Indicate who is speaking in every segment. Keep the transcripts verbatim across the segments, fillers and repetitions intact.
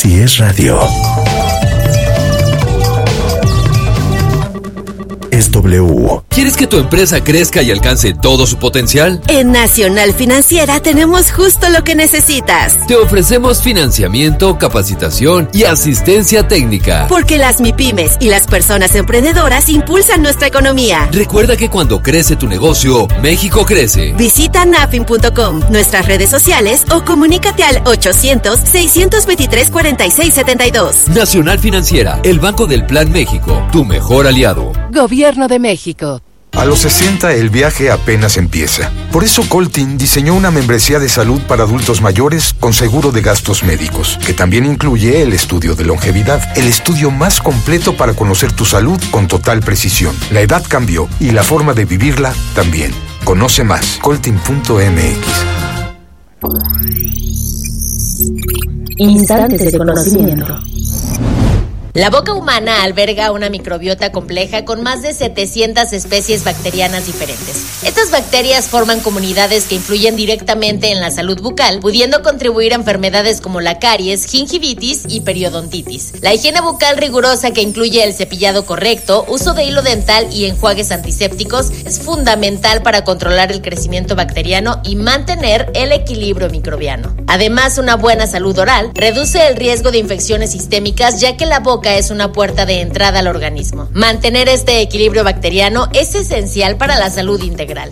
Speaker 1: Si es radio, es W.
Speaker 2: ¿Quieres que tu empresa crezca y alcance todo su potencial?
Speaker 3: En Nacional Financiera tenemos justo lo que necesitas.
Speaker 2: Te ofrecemos financiamiento, capacitación y asistencia técnica.
Speaker 3: Porque las MIPYMES y las personas emprendedoras impulsan nuestra economía.
Speaker 2: Recuerda que cuando crece tu negocio, México crece.
Speaker 3: Visita nafin punto com, nuestras redes sociales o comunícate al ochocientos, seiscientos veintitrés, cuarenta y seis setenta y dos.
Speaker 2: Nacional Financiera, el Banco del Plan México, tu mejor aliado.
Speaker 4: Gobierno de México.
Speaker 5: A los sesenta el viaje apenas empieza. Por eso Coltin diseñó una membresía de salud para adultos mayores con seguro de gastos médicos, que también incluye el estudio de longevidad, el estudio más completo para conocer tu salud con total precisión. La edad cambió y la forma de vivirla también. Conoce más, coltin punto m x.
Speaker 6: Instantes de conocimiento.
Speaker 7: La boca humana alberga una microbiota compleja con más de setecientas especies bacterianas diferentes. Estas bacterias forman comunidades que influyen directamente en la salud bucal, pudiendo contribuir a enfermedades como la caries, gingivitis y periodontitis. La higiene bucal rigurosa, que incluye el cepillado correcto, uso de hilo dental y enjuagues antisépticos, es fundamental para controlar el crecimiento bacteriano y mantener el equilibrio microbiano. Además, una buena salud oral reduce el riesgo de infecciones sistémicas, ya que la boca es una puerta de entrada al organismo. Mantener este equilibrio bacteriano es esencial para la salud integral.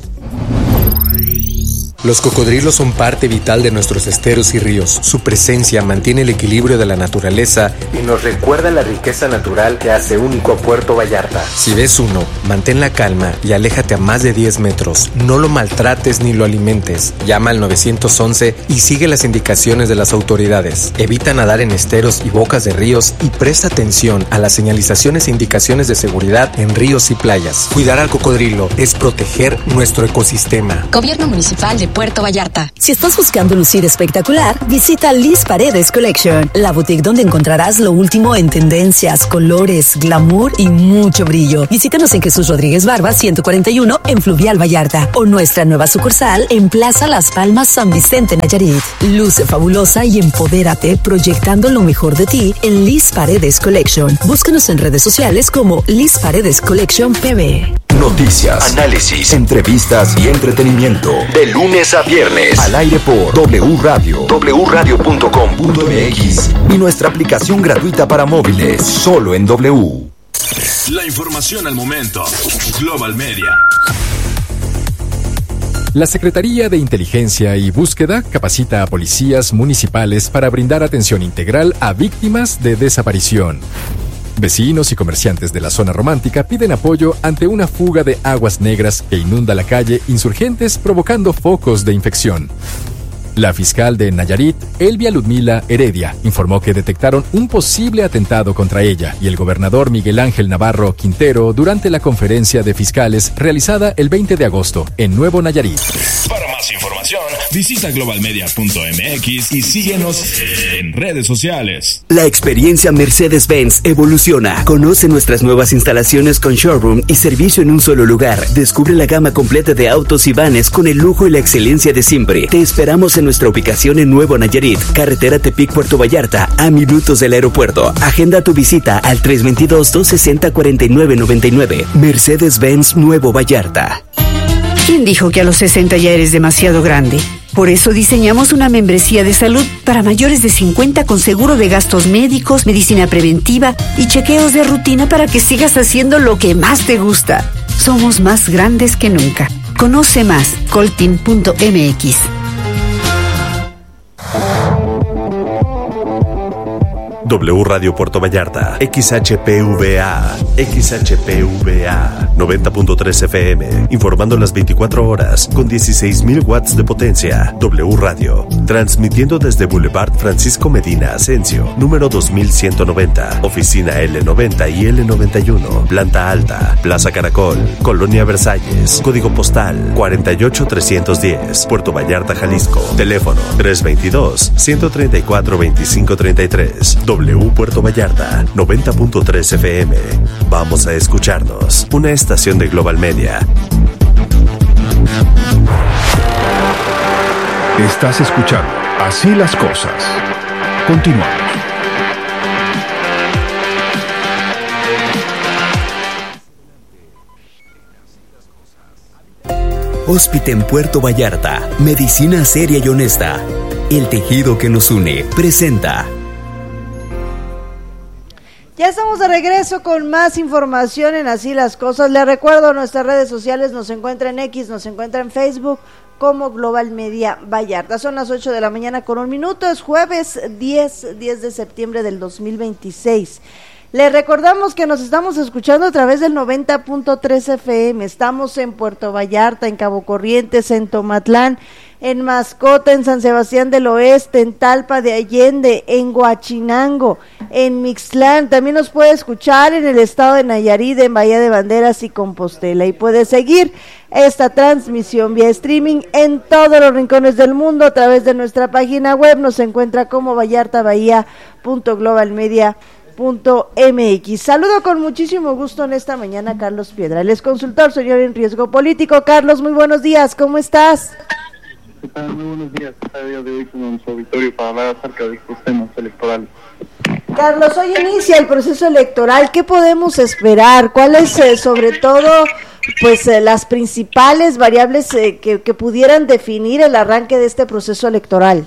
Speaker 8: Los cocodrilos son parte vital de nuestros esteros y ríos. Su presencia mantiene el equilibrio de la naturaleza y nos recuerda la riqueza natural que hace único a Puerto Vallarta. Si ves uno, mantén la calma y aléjate a más de diez metros. No lo maltrates ni lo alimentes. Llama al nueve once y sigue las indicaciones de las autoridades. Evita nadar en esteros y bocas de ríos y presta atención a las señalizaciones e indicaciones de seguridad en ríos y playas. Cuidar al cocodrilo es proteger nuestro ecosistema.
Speaker 9: Gobierno Municipal de Puerto Vallarta.
Speaker 10: Si estás buscando lucir espectacular, visita Liz Paredes Collection, la boutique donde encontrarás lo último en tendencias, colores, glamour y mucho brillo. Visítanos en Jesús Rodríguez Barba ciento cuarenta y uno en Fluvial Vallarta o nuestra nueva sucursal en Plaza Las Palmas San Vicente Nayarit. Luce fabulosa y empodérate proyectando lo mejor de ti en Liz Paredes Collection. Búscanos en redes sociales como Liz Paredes Collection P B.
Speaker 11: Noticias, análisis, entrevistas y entretenimiento. De lunes a viernes. Al aire por W Radio, w radio punto com punto m x y nuestra aplicación gratuita para móviles. Solo en W.
Speaker 12: La información al momento. Global Media.
Speaker 13: La Secretaría de Inteligencia y Búsqueda capacita a policías municipales para brindar atención integral a víctimas de desaparición. Vecinos y comerciantes de la zona romántica piden apoyo ante una fuga de aguas negras que inunda la calle Insurgentes, provocando focos de infección. La fiscal de Nayarit, Elvia Ludmila Heredia, informó que detectaron un posible atentado contra ella y el gobernador Miguel Ángel Navarro Quintero durante la conferencia de fiscales realizada el veinte de agosto en Nuevo Nayarit.
Speaker 12: Para más información, visita global media punto m x y síguenos en redes sociales.
Speaker 14: La experiencia Mercedes-Benz evoluciona. Conoce nuestras nuevas instalaciones con showroom y servicio en un solo lugar. Descubre la gama completa de autos y vanes con el lujo y la excelencia de siempre. Te esperamos en nuestra ubicación en Nuevo Nayarit, carretera Tepic-Puerto Vallarta, a minutos del aeropuerto. Agenda tu visita al tres dos dos, dos seis cero, cuatro nueve nueve nueve. Mercedes-Benz Nuevo Vallarta.
Speaker 15: ¿Quién dijo que a los sesenta ya eres demasiado grande? Por eso diseñamos una membresía de salud para mayores de cincuenta con seguro de gastos médicos, medicina preventiva y chequeos de rutina para que sigas haciendo lo que más te gusta. Somos más grandes que nunca. Conoce más, coltin punto m x.
Speaker 11: W Radio Puerto Vallarta, X H P V A, X H P V A, noventa punto tres F M, informando las veinticuatro horas, con dieciséis mil watts de potencia. W Radio, transmitiendo desde Boulevard Francisco Medina Asensio, número dos mil ciento noventa, oficina L noventa y L noventa y uno, planta alta, Plaza Caracol, Colonia Versalles, código postal cuarenta y ocho trescientos diez, Puerto Vallarta, Jalisco, teléfono tres dos dos, uno tres cuatro, dos cinco tres tres. W Puerto Vallarta, noventa punto tres F M. Vamos a escucharnos. Una estación de Global Media.
Speaker 1: Estás escuchando Así las Cosas. Continuamos.
Speaker 14: Hóspite en Puerto Vallarta. Medicina seria y honesta. El tejido que nos une presenta.
Speaker 4: Ya estamos de regreso con más información en Así las Cosas. Les recuerdo, nuestras redes sociales nos encuentra en X, nos encuentra en Facebook como Global Media Vallarta. Son las ocho de la mañana con un minuto, es jueves diez de septiembre del dos mil veintiséis. Les recordamos que nos estamos escuchando a través del noventa punto tres F M. Estamos en Puerto Vallarta, en Cabo Corrientes, en Tomatlán, en Mascota, en San Sebastián del Oeste, en Talpa de Allende, en Huachinango, en Mixtlán. También nos puede escuchar en el estado de Nayarit, en Bahía de Banderas y Compostela. Y puede seguir esta transmisión vía streaming en todos los rincones del mundo a través de nuestra página web. Nos encuentra como vallartabahía punto global media punto m x. Saludo con muchísimo gusto en esta mañana a Carlos Piedra, él es consultor señor en riesgo político. Carlos, muy buenos días, ¿cómo estás?
Speaker 6: ¿Qué tal? Muy buenos días. Está día de hoy con nuestro auditorio para hablar acerca de estos temas electorales.
Speaker 4: Carlos, hoy inicia el proceso electoral. ¿Qué podemos esperar? ¿Cuáles, eh, sobre todo, pues eh, las principales variables eh, que, que pudieran definir el arranque de este proceso electoral?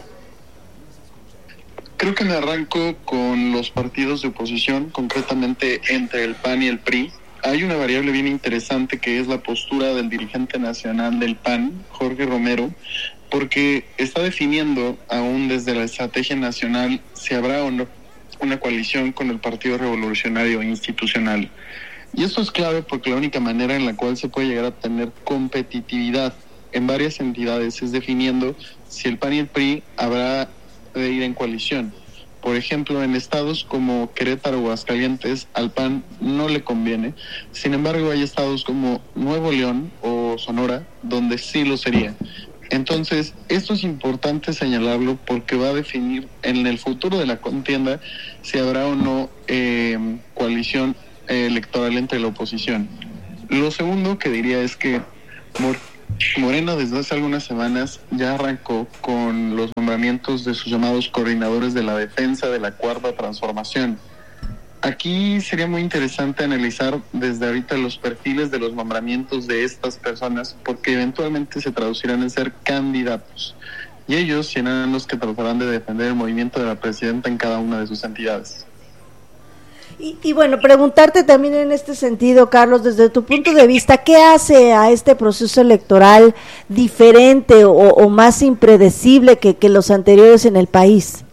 Speaker 6: Creo que me arranco con los partidos de oposición, concretamente entre el P A N y el P R I. Hay una variable bien interesante que es la postura del dirigente nacional del P A N, Jorge Romero, porque está definiendo aún desde la estrategia nacional si habrá o no una coalición con el Partido Revolucionario Institucional. Y esto es clave porque la única manera en la cual se puede llegar a tener competitividad en varias entidades es definiendo si el P A N y el P R I habrá de ir en coalición. Por ejemplo, en estados como Querétaro o Aguascalientes, al P A N no le conviene. Sin embargo, hay estados como Nuevo León o Sonora, donde sí lo sería. Entonces, esto es importante señalarlo porque va a definir en el futuro de la contienda si habrá o no eh, coalición eh, electoral entre la oposición. Lo segundo que diría es que Mor- Morena desde hace algunas semanas ya arrancó con los nombramientos de sus llamados coordinadores de la defensa de la Cuarta Transformación. Aquí sería muy interesante analizar desde ahorita los perfiles de los nombramientos de estas personas, porque eventualmente se traducirán en ser candidatos, y ellos serán los que tratarán de defender el movimiento de la presidenta en cada una de sus entidades.
Speaker 4: Y, y bueno, preguntarte también en este sentido, Carlos, desde tu punto de vista, ¿qué hace a este proceso electoral diferente o, o más impredecible que, que los anteriores en el país?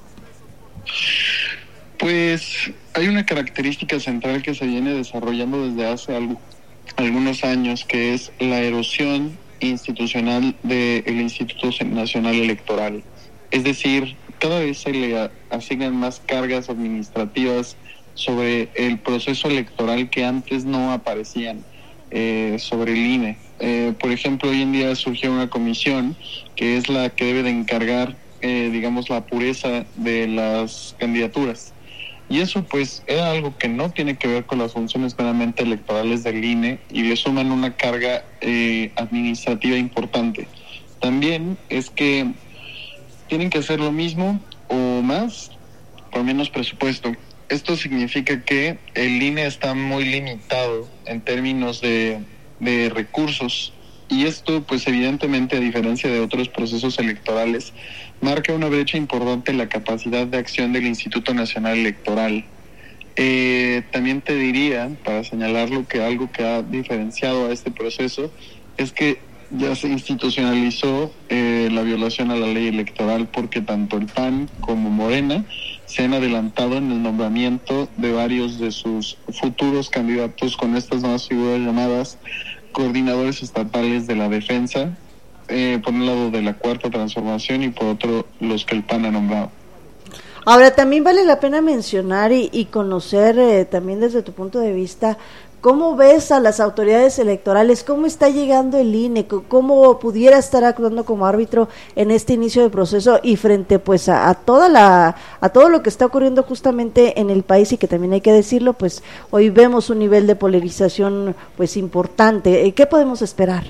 Speaker 6: Pues hay una característica central que se viene desarrollando desde hace algo, algunos años, que es la erosión institucional del Instituto Nacional Electoral. Es decir, cada vez se le asignan más cargas administrativas sobre el proceso electoral que antes no aparecían eh, sobre el I N E. Eh, por ejemplo, hoy en día surgió una comisión que es la que debe de encargar, eh, digamos, la pureza de las candidaturas. Y eso pues era algo que no tiene que ver con las funciones meramente electorales del I N E y le suman una carga eh, administrativa importante. También es que tienen que hacer lo mismo o más por menos presupuesto. Esto significa que el I N E está muy limitado en términos de, de recursos, y esto pues evidentemente, a diferencia de otros procesos electorales, marca una brecha importante en la capacidad de acción del Instituto Nacional Electoral. Eh, también te diría, para señalarlo, que algo que ha diferenciado a este proceso es que ya se institucionalizó eh, la violación a la ley electoral, porque tanto el P A N como Morena se han adelantado en el nombramiento de varios de sus futuros candidatos con estas nuevas figuras llamadas coordinadores estatales de la defensa, eh, por un lado de la Cuarta Transformación y por otro los que el P A N ha nombrado.
Speaker 4: Ahora, también vale la pena mencionar y, y conocer eh, también desde tu punto de vista, ¿cómo ves a las autoridades electorales? ¿Cómo está llegando el I N E? ¿Cómo pudiera estar actuando como árbitro en este inicio de proceso y frente pues a, a toda la a todo lo que está ocurriendo justamente en el país? Y que también hay que decirlo, pues hoy vemos un nivel de polarización pues importante. ¿Qué podemos esperar?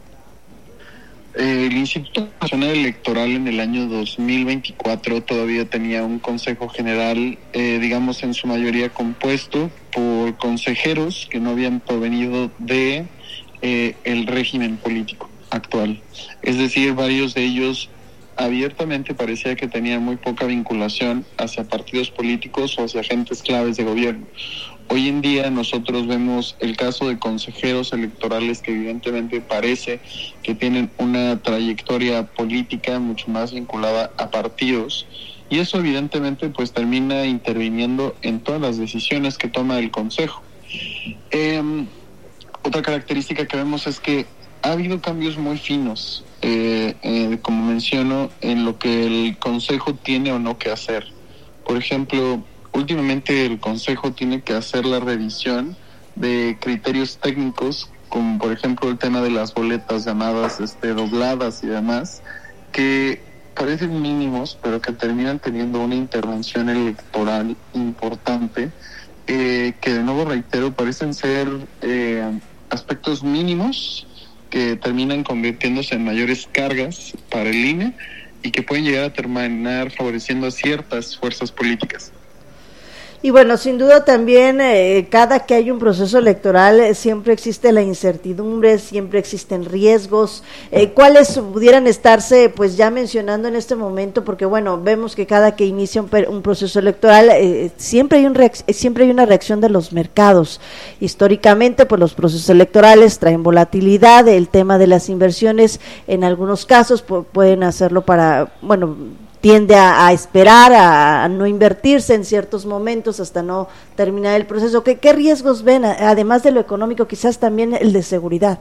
Speaker 6: El Instituto Nacional Electoral en el año dos mil veinticuatro todavía tenía un consejo general, eh, digamos en su mayoría compuesto por consejeros que no habían provenido de eh, el régimen político. actual. Es decir, varios de ellos abiertamente parecía que tenían muy poca vinculación hacia partidos políticos o hacia agentes claves de gobierno. Hoy en día nosotros vemos el caso de consejeros electorales que evidentemente parece que tienen una trayectoria política mucho más vinculada a partidos, y eso evidentemente pues termina interviniendo en todas las decisiones que toma el Consejo. Eh, otra característica que vemos es que ha habido cambios muy finos, eh, eh, como menciono, en lo que el Consejo tiene o no que hacer. Por ejemplo, últimamente el Consejo tiene que hacer la revisión de criterios técnicos, como por ejemplo el tema de las boletas llamadas este, dobladas y demás, que parecen mínimos, pero que terminan teniendo una intervención electoral importante, eh, que de nuevo reitero, parecen ser eh, aspectos mínimos que terminan convirtiéndose en mayores cargas para el I N E y que pueden llegar a terminar favoreciendo a ciertas fuerzas políticas.
Speaker 4: Y bueno, sin duda también eh, cada que hay un proceso electoral eh, siempre existe la incertidumbre, siempre existen riesgos, eh, ¿cuáles pudieran estarse pues ya mencionando en este momento? Porque bueno, vemos que cada que inicia un, un proceso electoral eh, siempre hay un reac- siempre hay una reacción de los mercados. Históricamente pues los procesos electorales traen volatilidad, el tema de las inversiones en algunos casos pu- pueden hacerlo para, bueno, tiende a, a esperar, a, a no invertirse en ciertos momentos hasta no terminar el proceso. ¿Qué, qué riesgos ven, además de lo económico, quizás también el de seguridad?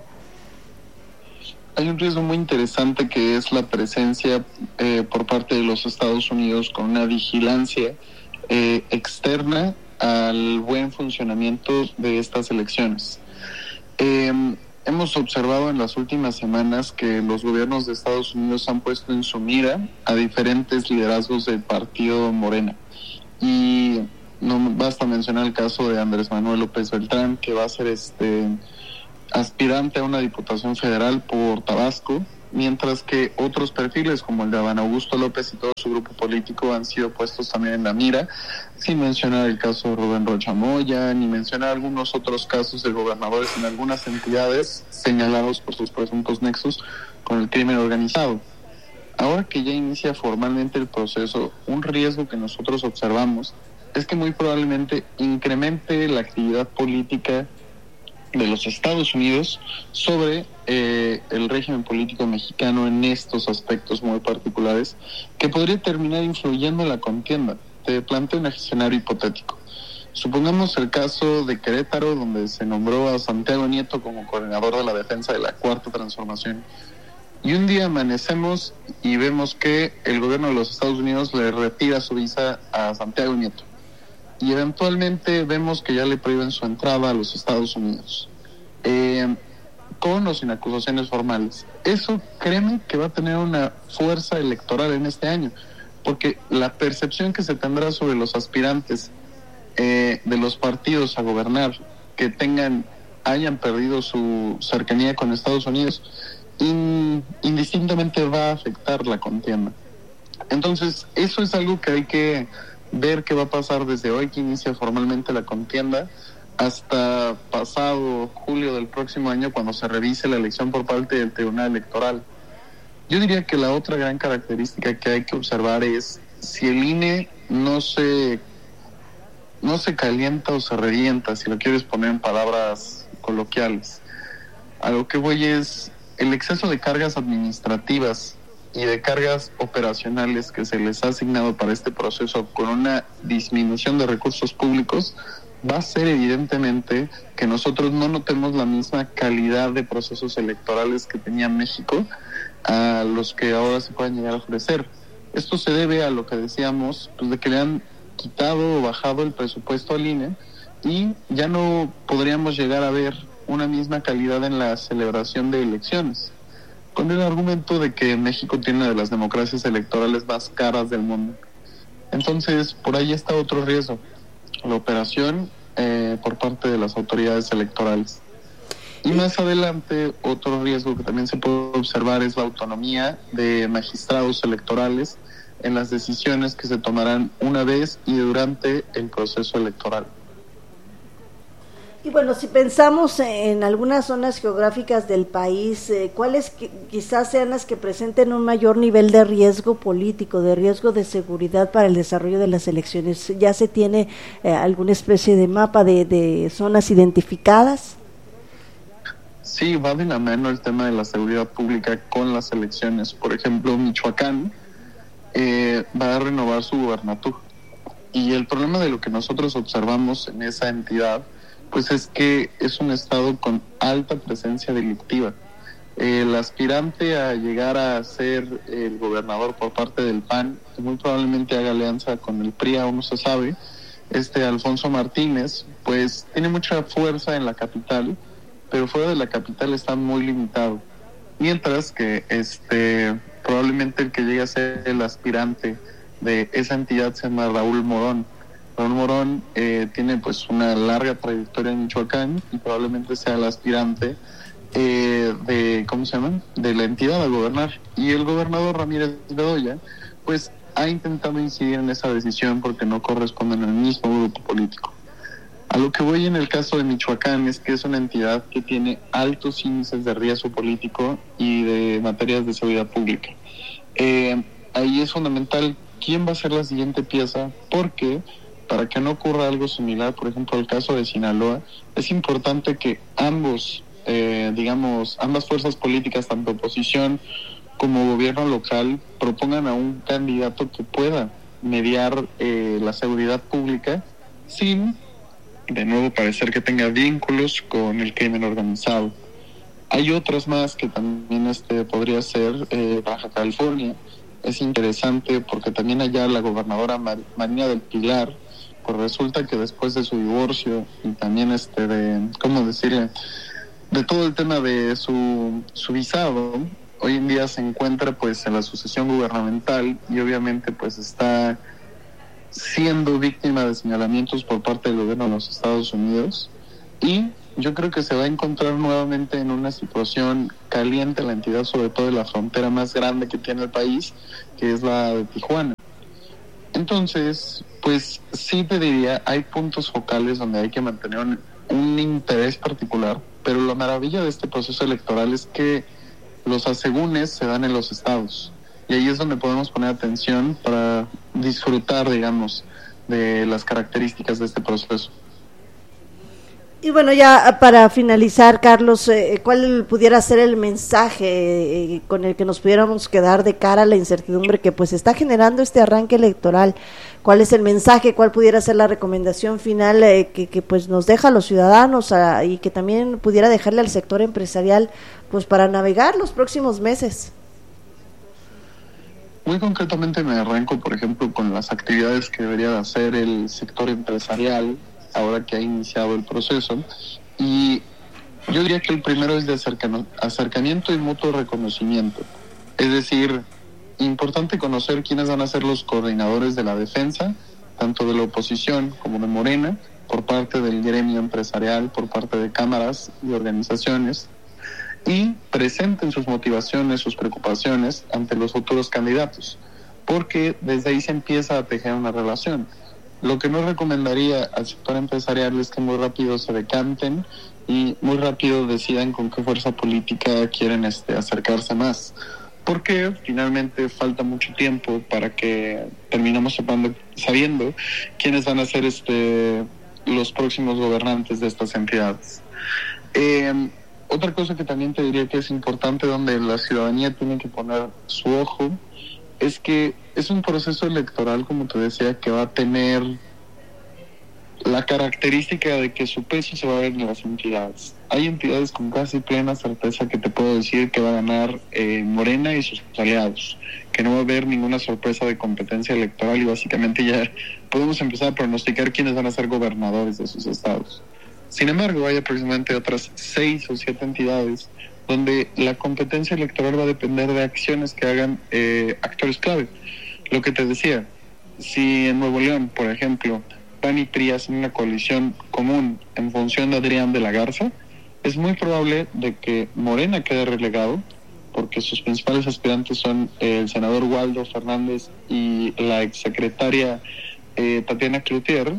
Speaker 6: Hay un riesgo muy interesante que es la presencia eh, por parte de los Estados Unidos con una vigilancia eh, externa al buen funcionamiento de estas elecciones. Eh, Hemos observado en las últimas semanas que los gobiernos de Estados Unidos han puesto en su mira a diferentes liderazgos del partido Morena. Y no basta mencionar el caso de Andrés Manuel López Beltrán, que va a ser este aspirante a una diputación federal por Tabasco, mientras que otros perfiles como el de Adán Augusto López y todo su grupo político han sido puestos también en la mira, sin mencionar el caso de Rubén Rocha Moya, ni mencionar algunos otros casos de gobernadores en algunas entidades señalados por sus presuntos nexos con el crimen organizado. Ahora que ya inicia formalmente el proceso, un riesgo que nosotros observamos es que muy probablemente incremente la actividad política de los Estados Unidos sobre eh, el régimen político mexicano en estos aspectos muy particulares, que podría terminar influyendo en la contienda. Te planteo un escenario hipotético. Supongamos el caso de Querétaro, donde se nombró a Santiago Nieto como coordinador de la defensa de la Cuarta Transformación. Y un día amanecemos y vemos que el gobierno de los Estados Unidos le retira su visa a Santiago Nieto. Y eventualmente vemos que ya le prohíben su entrada a los Estados Unidos, eh, con o sin acusaciones formales. Eso, créeme, que va a tener una fuerza electoral en este año, porque la percepción que se tendrá sobre los aspirantes eh, de los partidos a gobernar que tengan, hayan perdido su cercanía con Estados Unidos, in, indistintamente va a afectar la contienda. Entonces, eso es algo que hay que ver qué va a pasar desde hoy que inicia formalmente la contienda hasta pasado julio del próximo año, cuando se revise la elección por parte del Tribunal Electoral. Yo diría que la otra gran característica que hay que observar es si el I N E no se no se calienta o se revienta, si lo quieres poner en palabras coloquiales. A lo que voy es el exceso de cargas administrativas y de cargas operacionales que se les ha asignado para este proceso, con una disminución de recursos públicos, va a ser evidentemente que nosotros no notemos la misma calidad de procesos electorales que tenía México a los que ahora se pueden llegar a ofrecer. Esto se debe a lo que decíamos, pues de que le han quitado o bajado el presupuesto al I N E y ya no podríamos llegar a ver una misma calidad en la celebración de elecciones, con el argumento de que México tiene una de las democracias electorales más caras del mundo. Entonces, por ahí está otro riesgo, la operación eh, por parte de las autoridades electorales. Y más adelante, otro riesgo que también se puede observar es la autonomía de magistrados electorales en las decisiones que se tomarán una vez y durante el proceso electoral.
Speaker 4: Y bueno, si pensamos en algunas zonas geográficas del país, eh, ¿cuáles que, quizás sean las que presenten un mayor nivel de riesgo político, de riesgo de seguridad para el desarrollo de las elecciones? ¿Ya se tiene eh, alguna especie de mapa de, de zonas identificadas?
Speaker 6: Sí, va de la mano el tema de la seguridad pública con las elecciones. Por ejemplo, Michoacán eh, va a renovar su gubernatura. Y el problema de lo que nosotros observamos en esa entidad pues es que es un estado con alta presencia delictiva. El aspirante a llegar a ser el gobernador por parte del P A N, muy probablemente haga alianza con el P R I, aún no se sabe, este Alfonso Martínez, pues tiene mucha fuerza en la capital, pero fuera de la capital está muy limitado. Mientras que este probablemente el que llegue a ser el aspirante de esa entidad se llama Raúl Morón. Raúl Morón eh, tiene pues una larga trayectoria en Michoacán y probablemente sea el aspirante eh, de, ¿cómo se llama?, de la entidad a gobernar. Y el gobernador Ramírez Bedoya pues ha intentado incidir en esa decisión porque no corresponden al mismo grupo político. A lo que voy en el caso de Michoacán es que es una entidad que tiene altos índices de riesgo político y de materias de seguridad pública. Eh, ahí es fundamental quién va a ser la siguiente pieza, porque para que no ocurra algo similar, por ejemplo, al caso de Sinaloa, es importante que ambos, eh, digamos, ambas fuerzas políticas, tanto oposición como gobierno local, propongan a un candidato que pueda mediar eh, la seguridad pública sin, de nuevo, parecer que tenga vínculos con el crimen organizado. Hay otras más que también este podría ser eh, Baja California. Es interesante porque también allá la gobernadora Mar- Marina del Pilar, pues resulta que después de su divorcio y también este de, ¿cómo decirle?, de todo el tema de su, su visado, hoy en día se encuentra pues en la sucesión gubernamental y obviamente pues está siendo víctima de señalamientos por parte del gobierno de los Estados Unidos, y yo creo que se va a encontrar nuevamente en una situación caliente la entidad, sobre todo en la frontera más grande que tiene el país, que es la de Tijuana. Entonces, pues sí te diría, hay puntos focales donde hay que mantener un, un interés particular, pero la maravilla de este proceso electoral es que los asegúnes se dan en los estados, y ahí es donde podemos poner atención para disfrutar, digamos, de las características de este proceso.
Speaker 4: Y bueno, ya para finalizar, Carlos, eh, ¿cuál pudiera ser el mensaje eh, con el que nos pudiéramos quedar de cara a la incertidumbre que pues está generando este arranque electoral? ¿Cuál es el mensaje? ¿Cuál pudiera ser la recomendación final eh, que, que pues nos deja a los ciudadanos a, y que también pudiera dejarle al sector empresarial pues para navegar los próximos meses?
Speaker 6: Muy concretamente me arranco, por ejemplo, con las actividades que debería de hacer el sector empresarial ahora que ha iniciado el proceso, y yo diría que el primero es de acercan- acercamiento y mutuo reconocimiento. Es decir, importante conocer quiénes van a ser los coordinadores de la defensa, tanto de la oposición como de Morena, por parte del gremio empresarial, por parte de cámaras y organizaciones, y presenten sus motivaciones, sus preocupaciones ante los futuros candidatos, porque desde ahí se empieza a tejer una relación. Lo que no recomendaría al sector empresarial es que muy rápido se decanten y muy rápido decidan con qué fuerza política quieren este, acercarse más, porque finalmente falta mucho tiempo para que terminemos sabiendo, sabiendo quiénes van a ser este, los próximos gobernantes de estas entidades. Eh, otra cosa que también te diría que es importante, donde la ciudadanía tiene que poner su ojo, es que es un proceso electoral, como te decía, que va a tener la característica de que su peso se va a ver en las entidades. Hay entidades con casi plena certeza que te puedo decir que va a ganar eh, Morena y sus aliados, que no va a haber ninguna sorpresa de competencia electoral, y básicamente ya podemos empezar a pronosticar quiénes van a ser gobernadores de sus estados. Sin embargo, hay aproximadamente otras seis o siete entidades donde la competencia electoral va a depender de acciones que hagan eh, actores clave. Lo que te decía, si en Nuevo León, por ejemplo, P A N y P R I hacen una coalición común en función de Adrián de la Garza, es muy probable de que Morena quede relegado, porque sus principales aspirantes son eh, el senador Waldo Fernández y la exsecretaria eh, Tatiana Cloutier,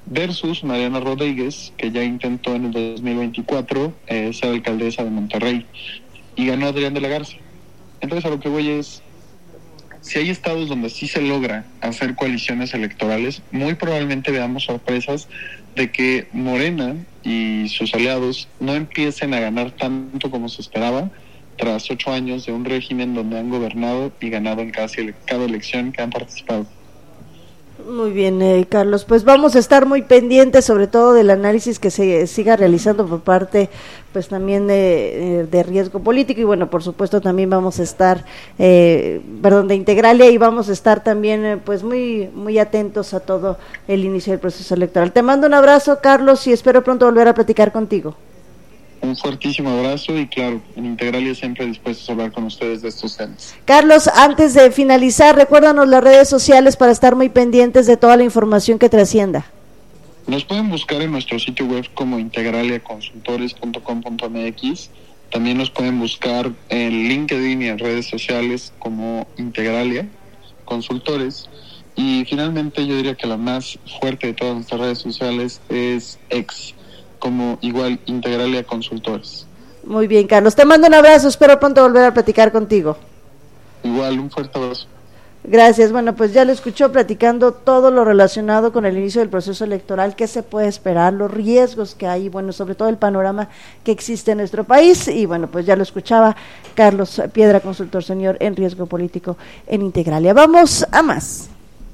Speaker 6: versus Mariana Rodríguez, que ya intentó en el dos mil veinticuatro eh, ser alcaldesa de Monterrey, y ganó Adrián de la Garza. Entonces, a lo que voy es, si hay estados donde sí se logra hacer coaliciones electorales, muy probablemente veamos sorpresas de que Morena y sus aliados no empiecen a ganar tanto como se esperaba tras ocho años de un régimen donde han gobernado y ganado en casi ele- cada elección que han participado.
Speaker 4: Muy bien, eh, Carlos, pues vamos a estar muy pendientes sobre todo del análisis que se siga realizando por parte pues también de, de riesgo político y bueno, por supuesto también vamos a estar eh, perdón, de Integralia y vamos a estar también eh, pues muy muy atentos a todo el inicio del proceso electoral. Te mando un abrazo, Carlos, y espero pronto volver a platicar contigo.
Speaker 6: Un fuertísimo abrazo y claro, en Integralia siempre dispuestos a hablar con ustedes de estos temas.
Speaker 4: Carlos, antes de finalizar, recuérdanos las redes sociales para estar muy pendientes de toda la información que trascienda.
Speaker 6: Nos pueden buscar en nuestro sitio web como integralia consultores punto com punto m x. También nos pueden buscar en LinkedIn y en redes sociales como Integralia Consultores. Y finalmente yo diría que la más fuerte de todas nuestras redes sociales es X, como igual Integralia Consultores.
Speaker 4: Muy bien, Carlos, te mando un abrazo, espero pronto volver a platicar contigo.
Speaker 6: Igual, un fuerte abrazo.
Speaker 4: Gracias, bueno, pues ya lo escuchó platicando todo lo relacionado con el inicio del proceso electoral, qué se puede esperar, los riesgos que hay, bueno, sobre todo el panorama que existe en nuestro país, y bueno, pues ya lo escuchaba Carlos Piedra, consultor senior en riesgo político en Integralia. Vamos a más.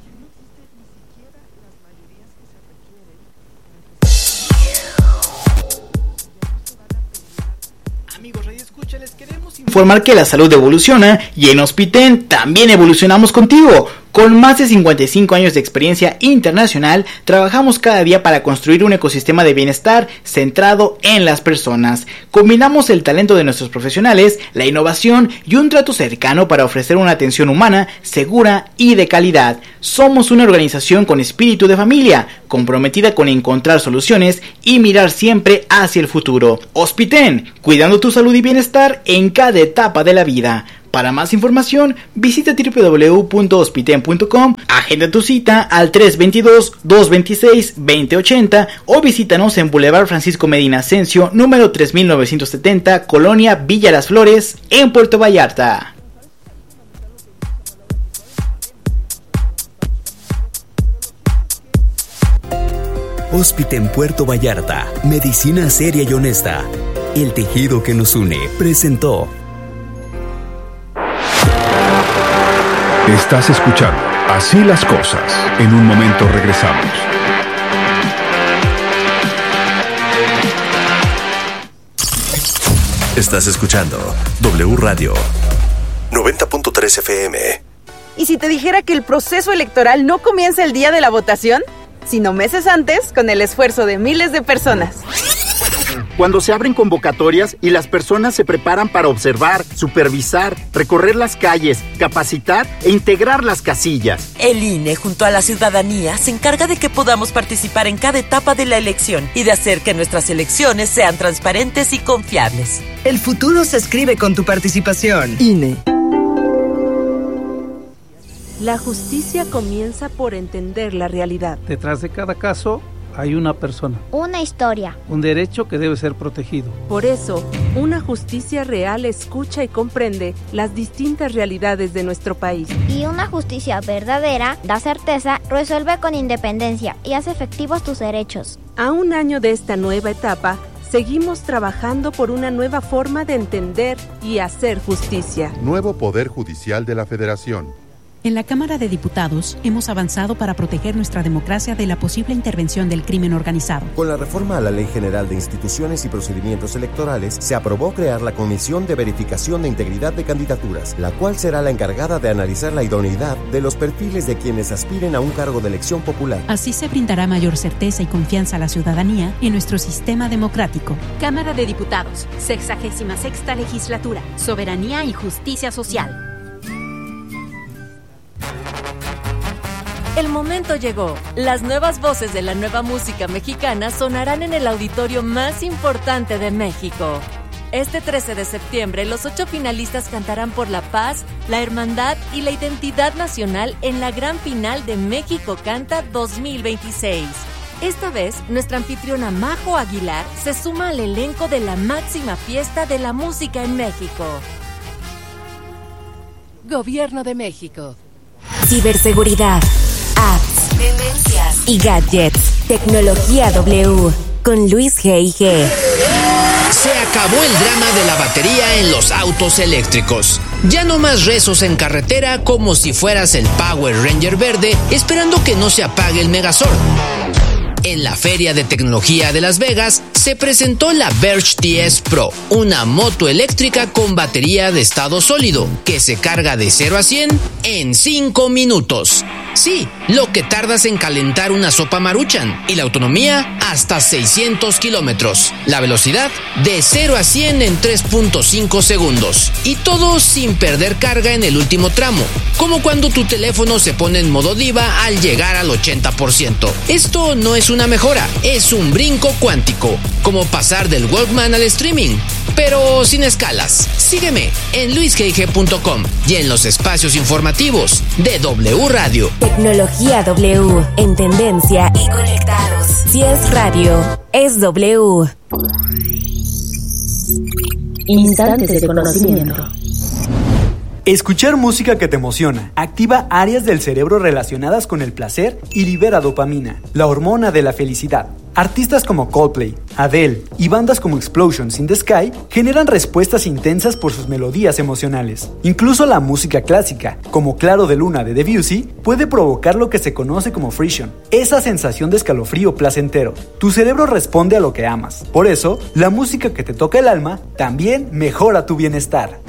Speaker 16: Informar que la salud evoluciona y en Hospiten también evolucionamos contigo. Con más de cincuenta y cinco años de experiencia internacional, trabajamos cada día para construir un ecosistema de bienestar centrado en las personas. Combinamos el talento de nuestros profesionales, la innovación y un trato cercano para ofrecer una atención humana, segura y de calidad. Somos una organización con espíritu de familia, comprometida con encontrar soluciones y mirar siempre hacia el futuro. Hospiten, cuidando tu salud y bienestar en cada etapa de la vida. Para más información, visita doble u doble u doble u punto hospiten punto com, agenda tu cita al tres dos dos, dos dos seis, dos cero ocho cero o visítanos en Boulevard Francisco Medina Ascencio, número tres mil novecientos setenta, Colonia Villa Las Flores, en Puerto Vallarta.
Speaker 14: Hospiten Puerto Vallarta, medicina seria y honesta. El tejido que nos une presentó.
Speaker 1: Estás escuchando Así las Cosas. En un momento regresamos.
Speaker 11: Estás escuchando W Radio noventa punto tres F M.
Speaker 17: ¿Y si te dijera que el proceso electoral no comienza el día de la votación, sino meses antes, con el esfuerzo de miles de personas?
Speaker 18: Cuando se abren convocatorias y las personas se preparan para observar, supervisar, recorrer las calles, capacitar e integrar las casillas.
Speaker 19: El I N E, junto a la ciudadanía, se encarga de que podamos participar en cada etapa de la elección y de hacer que nuestras elecciones sean transparentes y confiables.
Speaker 20: El futuro se escribe con tu participación. I N E.
Speaker 21: La justicia comienza por entender la realidad.
Speaker 22: Detrás de cada caso hay una persona.
Speaker 23: Una historia.
Speaker 22: Un derecho que debe ser protegido.
Speaker 21: Por eso, una justicia real escucha y comprende las distintas realidades de nuestro país.
Speaker 23: Y una justicia verdadera da certeza, resuelve con independencia y hace efectivos tus derechos.
Speaker 21: A un año de esta nueva etapa, seguimos trabajando por una nueva forma de entender y hacer justicia.
Speaker 24: Nuevo Poder Judicial de la Federación.
Speaker 25: En la Cámara de Diputados hemos avanzado para proteger nuestra democracia de la posible intervención del crimen organizado.
Speaker 26: Con la reforma a la Ley General de Instituciones y Procedimientos Electorales, se aprobó crear la Comisión de Verificación de Integridad de Candidaturas, la cual será la encargada de analizar la idoneidad de los perfiles de quienes aspiren a un cargo de elección popular.
Speaker 25: Así se brindará mayor certeza y confianza a la ciudadanía en nuestro sistema democrático.
Speaker 27: Cámara de Diputados, sexagésima sexta legislatura, soberanía y justicia social.
Speaker 7: El momento llegó. Las nuevas voces de la nueva música mexicana sonarán en el auditorio más importante de México. Este trece de septiembre, los ocho finalistas cantarán por la paz, la hermandad y la identidad nacional en la gran final de México Canta dos mil veintiséis.
Speaker 2: Esta vez, nuestra anfitriona Majo Aguilar se suma al elenco de la máxima fiesta de la música en México. Gobierno de México.
Speaker 3: Ciberseguridad, apps, tendencias y gadgets. Tecnología W con Luis G I G.
Speaker 5: Se acabó el drama de la batería en los autos eléctricos. Ya no más rezos en carretera como si fueras el Power Ranger verde esperando que no se apague el Megazord. En la Feria de Tecnología de Las Vegas se presentó la Verge T S Pro, una moto eléctrica con batería de estado sólido que se carga de cero a cien en cinco minutos. Sí, lo que tardas en calentar una sopa Maruchan, y la autonomía hasta seiscientos kilómetros. La velocidad de cero a cien en tres punto cinco segundos. Y todo sin perder carga en el último tramo, como cuando tu teléfono se pone en modo diva al llegar al ochenta por ciento. Esto no es una mejora, es un brinco cuántico, como pasar del Walkman al streaming, pero sin escalas. Sígueme en luis g i g punto com y en los espacios informativos de W Radio.
Speaker 3: Tecnología W, en tendencia y conectados. Si es radio, es W.
Speaker 8: Instantes de conocimiento.
Speaker 9: Escuchar música que te emociona activa áreas del cerebro relacionadas con el placer y libera dopamina, la hormona de la felicidad. Artistas como Coldplay, Adele y bandas como Explosions in the Sky generan respuestas intensas por sus melodías emocionales. Incluso la música clásica, como Claro de Luna de Debussy, puede provocar lo que se conoce como frisson, esa sensación de escalofrío placentero. Tu cerebro responde a lo que amas. Por eso, la música que te toca el alma también mejora tu bienestar.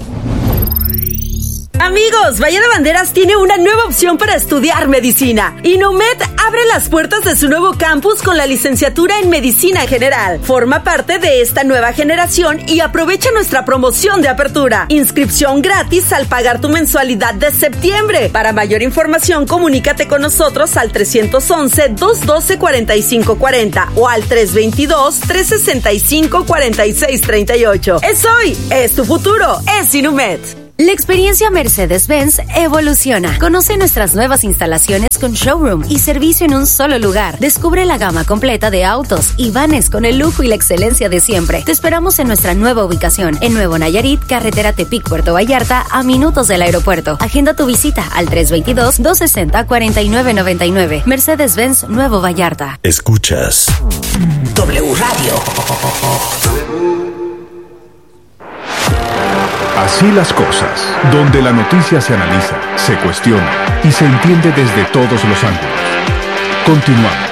Speaker 10: Amigos, Bahía de Banderas tiene una nueva opción para estudiar medicina. Inumet abre las puertas de su nuevo campus con la licenciatura en Medicina General. Forma parte de esta nueva generación y aprovecha nuestra promoción de apertura. Inscripción gratis al pagar tu mensualidad de septiembre. Para mayor información, comunícate con nosotros al tres once, dos doce, cuarenta y cinco cuarenta o al tres veintidós, tres sesenta y cinco, cuarenta y seis treinta y ocho. Es hoy, es tu futuro, es Inumet.
Speaker 3: La experiencia Mercedes-Benz evoluciona. Conoce nuestras nuevas instalaciones con showroom y servicio en un solo lugar. Descubre la gama completa de autos y vanes con el lujo y la excelencia de siempre. Te esperamos en nuestra nueva ubicación, en Nuevo Nayarit, carretera Tepic, Puerto Vallarta, a minutos del aeropuerto. Agenda tu visita al tres veintidós, dos sesenta, cuarenta y nueve noventa y nueve. Mercedes-Benz Nuevo Vallarta.
Speaker 11: Escuchas
Speaker 3: W Radio.
Speaker 1: Así las cosas, donde la noticia se analiza, se cuestiona y se entiende desde todos los ángulos. Continuamos.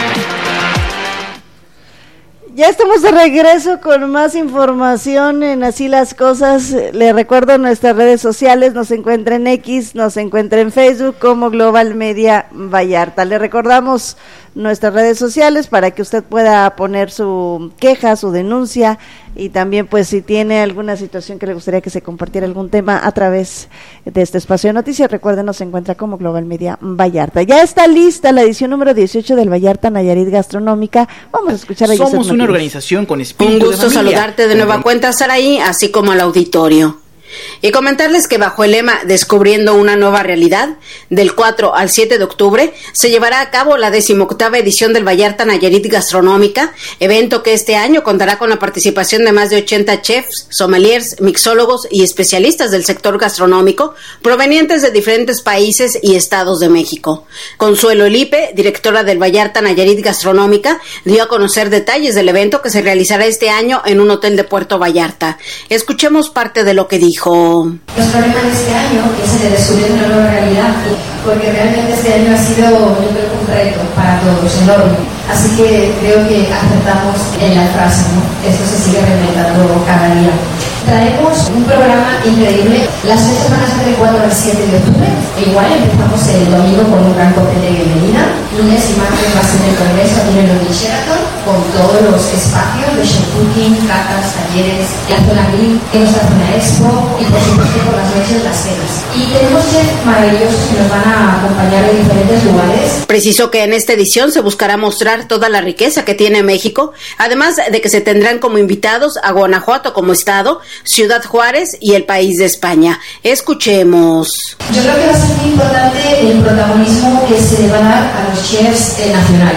Speaker 4: Ya estamos de regreso con más información en Así las Cosas. Le recuerdo nuestras redes sociales, nos encuentra en X, nos encuentra en Facebook como Global Media Vallarta. Le recordamos nuestras redes sociales para que usted pueda poner su queja, su denuncia y también pues si tiene alguna situación que le gustaría que se compartiera algún tema a través de este espacio de noticias, recuerden, nos encuentra como Global Media Vallarta. Ya está lista la edición número dieciocho del Vallarta Nayarit Gastronómica. Vamos a escuchar a
Speaker 16: Somos una organización con espíritu de
Speaker 13: familia. Un gusto saludarte de nueva cuenta, Saraí, así como al auditorio. Y comentarles que bajo el lema Descubriendo una nueva realidad, del cuatro al siete de octubre, se llevará a cabo la decimoctava edición del Vallarta Nayarit Gastronómica, evento que este año contará con la participación de más de ochenta chefs, sommeliers, mixólogos y especialistas del sector gastronómico, provenientes de diferentes países y estados de México. Consuelo Elipe, directora del Vallarta Nayarit Gastronómica, dio a conocer detalles del evento que se realizará este año en un hotel de Puerto Vallarta. Escuchemos parte de lo que dijo.
Speaker 28: Nuestro lema de este año es el de descubrir una nueva realidad, porque realmente este año ha sido, yo creo, un reto para todos, enorme. Así que creo que acertamos en la frase, ¿no? Esto se sigue reinventando cada día. Traemos un programa increíble. Las fechas van a ser del cuatro al siete de octubre. E igual empezamos el domingo con un gran cóctel de bienvenida. Lunes y martes va a ser el congreso aquí en el Sheraton, con todos los espacios de chef cooking, catas, talleres, la zona grill, nuestra zona expo y por supuesto por las noches las cenas. Y tenemos chefs maravillosos que nos van a acompañar en diferentes lugares.
Speaker 13: Precisó que en esta edición se buscará mostrar toda la riqueza que tiene México, además de que se tendrán como invitados a Guanajuato como estado, Ciudad Juárez y el país de España. Escuchemos.
Speaker 28: Yo creo que va a ser muy importante el protagonismo que se le va a dar a los chefs eh, nacionales.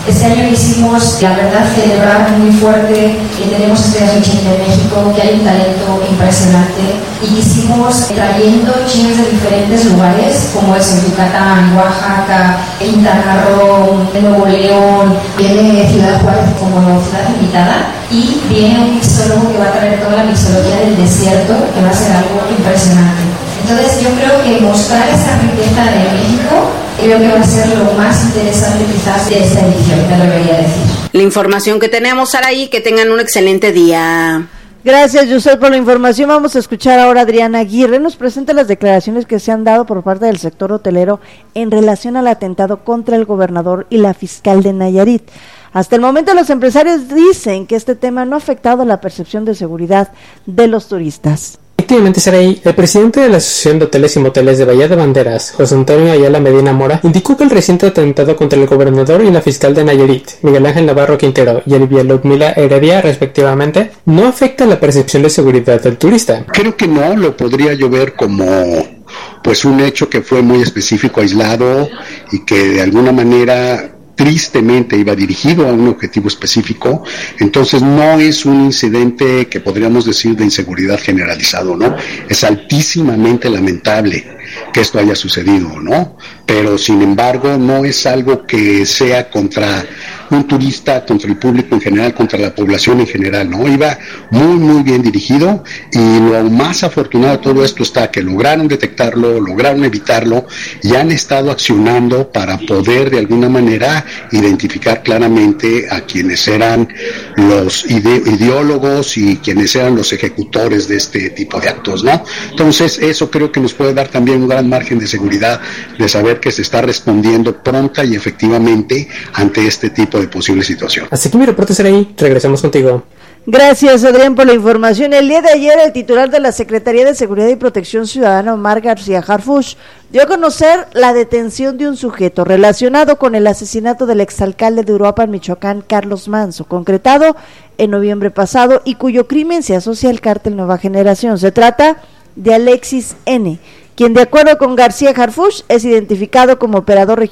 Speaker 28: Este año hicimos, la verdad, celebrar muy fuerte que tenemos Estrellas Michelin en México, que hay un talento impresionante, y hicimos trayendo chefs de diferentes lugares, como es en Yucatán, Oaxaca, Quintana Roo, Nuevo León, viene Ciudad Juárez como ciudad invitada, y viene un mixólogo que va a traer toda la mixología del desierto, que va a ser algo impresionante. Entonces yo creo que mostrar esa riqueza de México creo que va a ser lo más interesante quizás de esta edición, me debería decir.
Speaker 13: La información que tenemos, Saraí, que tengan un excelente día.
Speaker 4: Gracias, Yusel, por la información. Vamos a escuchar ahora a Adriana Aguirre. Nos presenta las declaraciones que se han dado por parte del sector hotelero en relación al atentado contra el gobernador y la fiscal de Nayarit. Hasta el momento los empresarios dicen que este tema no ha afectado la percepción de seguridad de los turistas.
Speaker 6: Efectivamente, Saraí, el presidente de la Asociación de Hoteles y Moteles de Bahía de Banderas, José Antonio Ayala Medina Mora, indicó que el reciente atentado contra el gobernador y la fiscal de Nayarit, Miguel Ángel Navarro Quintero y Elvia Ludmila Heredia, respectivamente, no afecta la percepción de seguridad del turista.
Speaker 12: Creo que no, lo podría yo ver como pues un hecho que fue muy específico, aislado, y que de alguna manera tristemente iba dirigido a un objetivo específico. Entonces no es un incidente que podríamos decir de inseguridad generalizado, ¿no? Es altísimamente lamentable que esto haya sucedido, ¿no? Pero sin embargo no es algo que sea contra un turista, contra el público en general, contra la población en general, ¿no? Iba muy muy bien dirigido, y lo más afortunado de todo esto está que lograron detectarlo, lograron evitarlo, y han estado accionando para poder de alguna manera identificar claramente a quienes eran los ide- ideólogos y quienes eran los ejecutores de este tipo de actos, ¿no? Entonces eso creo que nos puede dar también un gran margen de seguridad, de saber que se está respondiendo pronta y efectivamente ante este tipo de posible situación.
Speaker 6: Así que mi reporte será ahí, regresamos contigo.
Speaker 4: Gracias, Adrián, por la información. El día de ayer, el titular de la Secretaría de Seguridad y Protección Ciudadana, Omar García Harfuch, dio a conocer la detención de un sujeto relacionado con el asesinato del exalcalde de Uruapan, Michoacán, Carlos Manso, concretado en noviembre pasado, y cuyo crimen se asocia al cártel Nueva Generación. Se trata de Alexis N., quien, de acuerdo con García Harfuch, es identificado como operador regional